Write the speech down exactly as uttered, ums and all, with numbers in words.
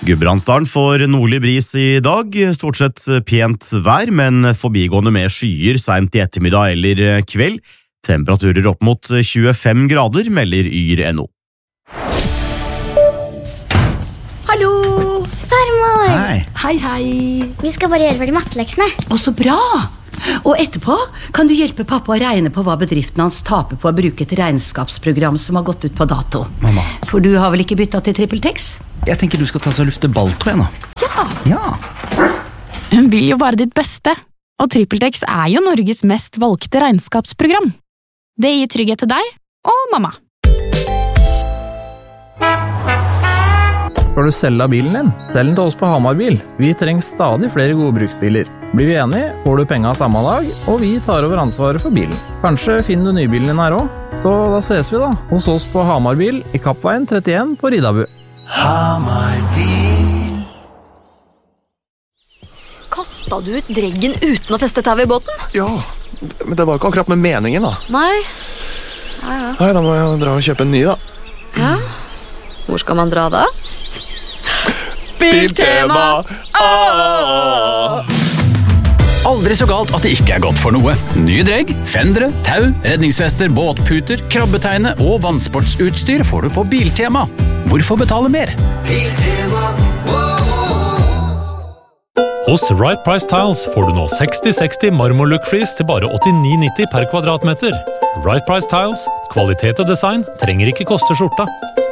Gudbrandsdalen får nordlig bris i dag, stort sett pent vær, men forbigående med skyer sent i ettermiddag eller kveld. Temperaturer opp mot tjuefem grader, melder yr punktum no. Hallo! Farmor! Hei. Hei, hei. Vi skal bare gjøre ferdig matteleksene. Å, så bra! Og etterpå kan du hjelpe pappa å regne på hva bedriften hans taper på å bruke et regnskapsprogram som har gått ut på dato. Mamma. For du har vel ikke byttet til TrippelTex? Jeg tenker du skal ta så lufte balltro igjen nå. Ja. Ja. Hun vil jo bare ditt beste, og TrippelTex er jo Norges mest valgte regnskapsprogram. Det gir trygghet til deg og mamma. Skal du selge bilen din? Selg den til oss på Hamar Bil. Vi trenger stadig flere gode bruksbiler. Blir vi enige, får du penga samme dag, og vi tar over ansvaret for bilen. Kanskje finner du nybilen din her også? Så da ses vi da, hos oss på Hamar Bil i Kappveien trettien på Ridabu. Hamar Bil. Kastet du ut dreggen uten å feste tau i båten? Ja, men det var jo ikke akkurat med meningen da. Nei. Ja, ja. Nei, da må jeg dra og kjøpe en ny da. Ja. Hvor skal man dra da? Biltema! Ah! Aldri så galt at det ikke er godt for noe. Nye dregg, fendere, tau, redningsvester, båtputer, krabbeteine og vannsportsutstyr får du på Biltema. Hvorfor betale mer? Biltema, Hos Right Price Tiles får du nå seksti seksti marmorlook-flis til bare åttini nitti per kvadratmeter. Right Price Tiles, kvalitet og design trenger ikke koste skjorta.